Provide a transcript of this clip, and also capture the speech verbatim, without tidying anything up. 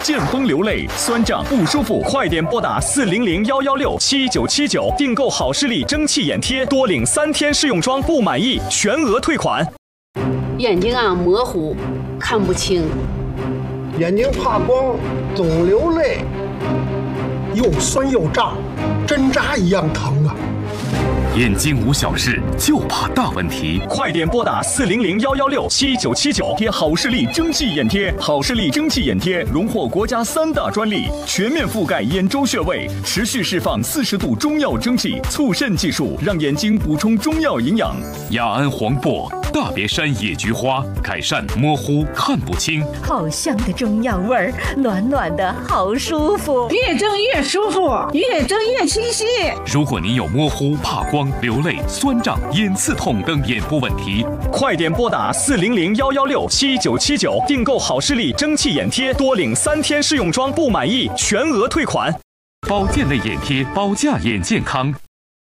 见风流泪，酸胀不舒服，快点拨打四零零幺幺六七九七九订购好视力蒸汽眼贴，多领三天试用装，不满意全额退款。 眼睛啊模糊，看不清， 眼睛怕光，总流泪，又酸又胀，针扎一样疼啊！ 眼睛无小事，就怕大问题。 快点拨打四零零幺幺六七九七九贴好视力蒸汽眼贴。好视力蒸汽眼贴荣获国家三大专利，全面覆盖眼周穴位，持续释放四十度中药蒸汽，促肾技术，让眼睛补充中药营养。 雅安黄柏、大别山野菊花，改善模糊看不清。 好香的中药味儿，暖暖的好舒服， 越蒸越舒服，越蒸越清晰。 如果您有模糊、怕光、流泪、酸胀、眼刺痛等眼部问题， 快点拨打四零零幺幺六七九七九订购好视力蒸汽眼贴，多领三天试用装，不满意全额退款。 保健类眼贴，保驾眼健康。